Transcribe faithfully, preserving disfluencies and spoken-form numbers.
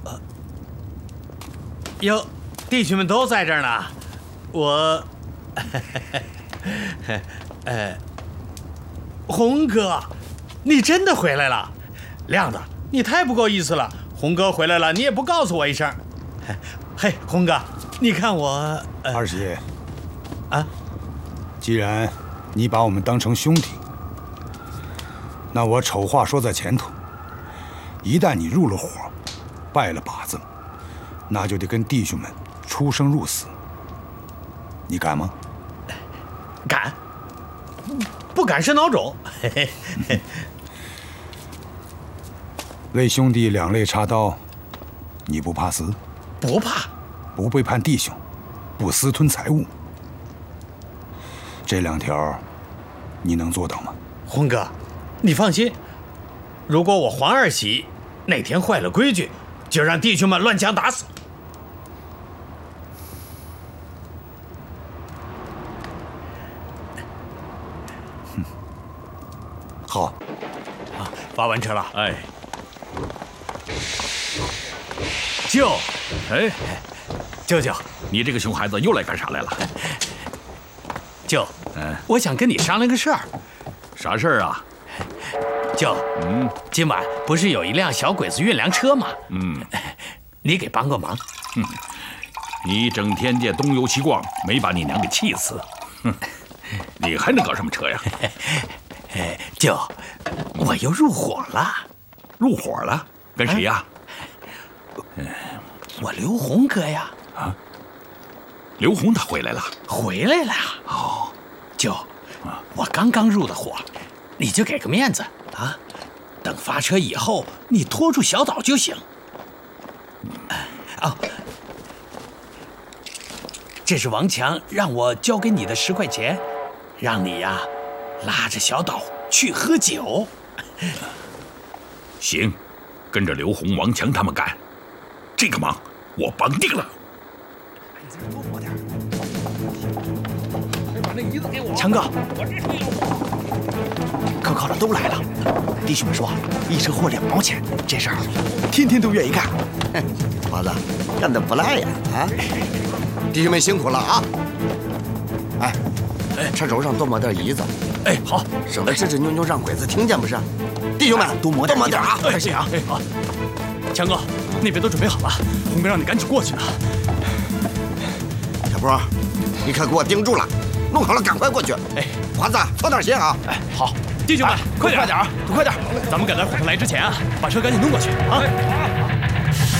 哟，弟兄们都在这儿呢。我，呃，红哥，你真的回来了？亮子，你太不够意思了。红哥回来了，你也不告诉我一声。嘿，红哥，你看我…… 呃、二喜， 啊， 既然你把我们当成兄弟，那我丑话说在前头，一旦你入了伙，拜了把子，那就得跟弟兄们出生入死。你敢吗？ 敢，不敢是孬种。 为兄弟两肋插刀，你不怕死？ 不怕。 不背叛弟兄，不私吞财物，这两条，你能做到吗？ 红哥，你放心，如果我黄二喜哪天坏了规矩，就让弟兄们乱枪打死。 好， 啊，发完车了。 哎， 舅， 哎， 舅舅， 你这个熊孩子又来干啥来了？ 舅， 嗯， 我想跟你商量个事儿。 啥事儿啊？ 舅， 嗯， 今晚不是有一辆小鬼子运粮车吗？ 嗯， 你给帮个忙。 哼，你整天这东游西逛，没把你娘给气死。哼，你还能搞什么车呀？ 哎，舅，我又入伙了。 入伙了？跟谁呀？ 嗯，我刘洪哥呀。 啊，刘洪他回来了？ 回来了。 哦， 舅，我刚刚入的伙，你就给个面子啊。等发车以后，你拖住小岛就行。哦，这是王强让我交给你的十块钱，让你呀。拉着小岛去喝酒。 行，跟着刘洪、王强他们干，这个忙我帮定了。 多活点。把那椅子给我。强哥，我这是有。 可靠的都来了，弟兄们说一车货两毛钱，这事儿天天都愿意干。 华子干得不赖呀！啊，弟兄们辛苦了啊！哎。车轴上多抹点胰子， 哎，好， 省得吱吱扭扭让鬼子听见不是？弟兄们， 多抹点， 多抹点啊！ 快些啊！哎，好，强哥，那边都准备好了，洪哥让你赶紧过去呢。 小波，你可给我盯住了，弄好了赶快过去。 哎， 华子，操点心啊！ 哎，好，弟兄们，快点，快点啊，快点！咱们赶在火车来之前啊，把车赶紧弄过去啊！